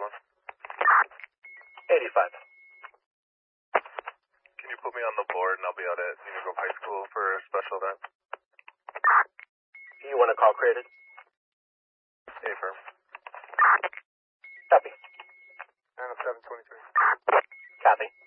on? 85. Can you put me on the board and I'll be out at Union Grove High School for a special event? You want a call created? Affirm. Copy. 90723. Copy.